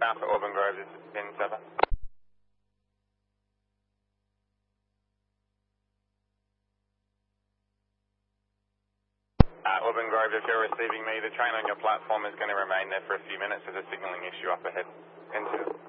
Alpha Auburn Grove, this is pin 7. Auburn Grove, if you're receiving me, the train on your platform is going to remain there for a few minutes. There's a signalling issue up ahead. Pin 2.